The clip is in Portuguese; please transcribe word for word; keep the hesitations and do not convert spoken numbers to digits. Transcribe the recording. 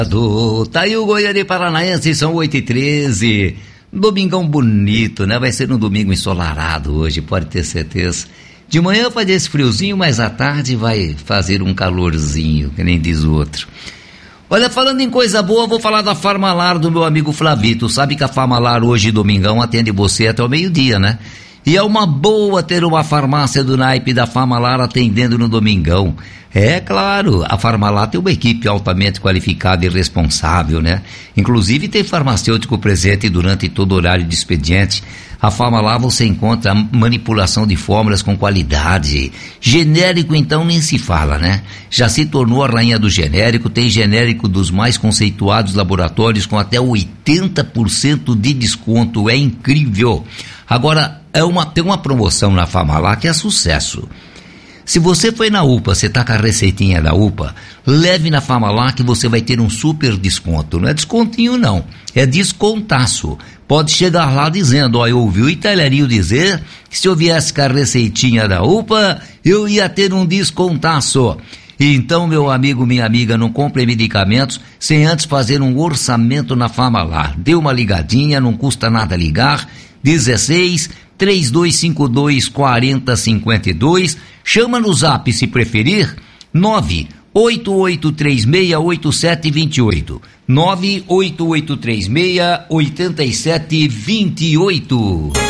Do tá aí o Goiânia Paranaense, são oito e treze. Domingão bonito, né? Vai ser um domingo ensolarado hoje, pode ter certeza. De manhã vai fazer esse friozinho, mas à tarde vai fazer um calorzinho, que nem diz o outro. Olha, falando em coisa boa, vou falar da Farmalar do meu amigo Flavito. Sabe que a Farmalar hoje, domingão, atende você até o meio-dia, né? E é uma boa ter uma farmácia do naipe da Farmalar atendendo no domingão. É claro, a Farmalar tem uma equipe altamente qualificada e responsável, né? Inclusive tem farmacêutico presente durante todo o horário de expediente. A Farmalar você encontra manipulação de fórmulas com qualidade. Genérico então nem se fala, né? Já se tornou a rainha do genérico, tem genérico dos mais conceituados laboratórios com até oitenta por cento de desconto, é incrível. Agora, é uma, tem uma promoção na Farmalar que é sucesso. Se você foi na U P A, você tá com a receitinha da U P A, leve na Farmalar que você vai ter um super desconto. Não é descontinho não, é descontaço. Pode chegar lá dizendo, ó, eu ouvi o italianinho dizer que se eu viesse com a receitinha da U P A, eu ia ter um descontaço. Então, meu amigo, minha amiga, não compre medicamentos sem antes fazer um orçamento na Farmalar. Dê uma ligadinha, não custa nada ligar, dezesseis, três dois cinco dois, quatro zero cinco dois, chama no zap se preferir, nove oito oito três seis oito sete dois oito, nove oito oito três seis oito sete dois oito.